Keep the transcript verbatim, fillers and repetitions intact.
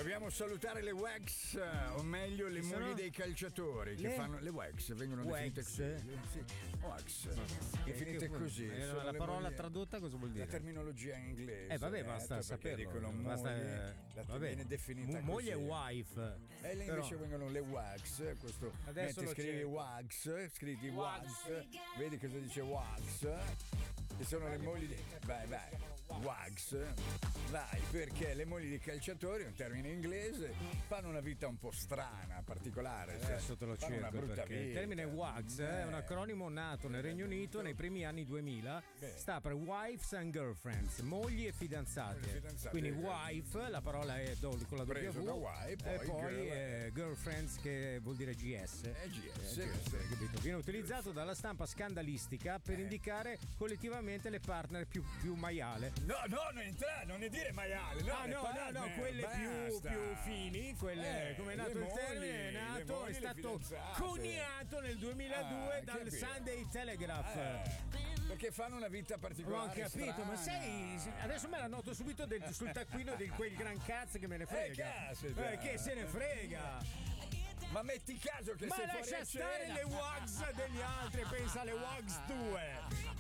Dobbiamo salutare le Wags, o meglio le mogli sono? dei calciatori che Le? fanno le Wags, vengono Wags? definite così. Sì, Wags, definite così. Eh, sono la le parola mogli- tradotta cosa vuol dire? La terminologia inglese. Eh vabbè, basta detto, perché saperlo. dicono mogli, Basta, la vabbè. viene definita Mo- moglie e così. wife. E lì Però- invece vengono le Wags, questo Adesso metti, lo scrivi cerco. Wags, scrivi Wags. Wags, vedi cosa dice Wags? Che sono le mogli di. Vai, vai. Wags. Vai, perché le mogli dei calciatori, un termine inglese, fanno una vita un po' strana, particolare. cioè, Adesso te lo fanno una cerco brutta perché vita. il termine W A G S è un acronimo nato nel Regno Unito nei primi anni duemila, Beh. sta per Wives and Girlfriends, mogli e fidanzate. Fidanzate. Quindi wife, la parola è do- con la Preso W da wife, e poi poi girl. eh, girlfriends che vuol dire G S. È G S, Eh, questo è- capito? Viene utilizzato dalla stampa scandalistica per Eh. indicare collettivamente le partner più, più maiale. No, no, non entrare, non ne dire maiale. No, Ah le no, no, partner, no, quelle più, basta. più fini, quelle Eh, come è le nato il mogli, termine, è le nato, mogli, è le stato fidanzate. coniato nel duemiladue Ah, dal capito. Sunday Telegraph. Eh, perché fanno una vita Non ho particolare. capito, ma strana. sei. Adesso me la noto subito del- sul taccuino di quel gran cazzo che me ne frega. Eh, caspita. Eh, che se ne frega. Ma metti caso che Ma sei fuori lascia a stare cena. le W A G S degli altri, pensa alle W A G S due.